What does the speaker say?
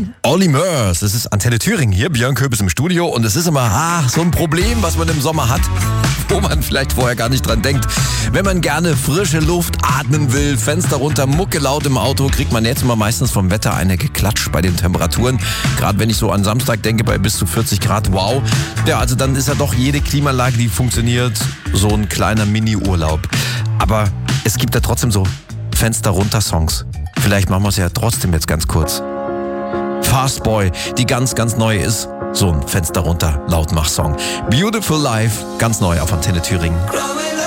Olli Murs, es ist Antenne Thüringen hier, Björn Köbis im Studio und es ist immer so ein Problem, was man im Sommer hat, wo man vielleicht vorher gar nicht dran denkt. Wenn man gerne frische Luft atmen will, Fenster runter, Mucke laut im Auto, kriegt man jetzt immer meistens vom Wetter eine geklatscht bei den Temperaturen. Gerade wenn ich so an Samstag denke, bei bis zu 40 Grad, wow. Ja, also dann ist ja doch jede Klimaanlage, die funktioniert, so ein kleiner Mini-Urlaub. Aber es gibt ja trotzdem so Fenster runter Songs. Vielleicht machen wir es ja trotzdem jetzt ganz kurz. Fast Boy, die ganz, ganz neu ist. So ein Fenster runter Lautmach-Song. Beautiful Life, ganz neu auf Antenne Thüringen.